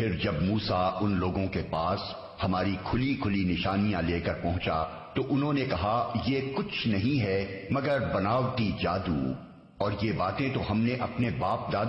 फिर जब मूसा उन लोगों के पास हमारी खुली खुली निशानियां लेकर पहुंचा तो उन्होंने कहा, ये कुछ नहीं है मगर बनावटी जादू, और ये बातें तो हमने अपने बाप दादा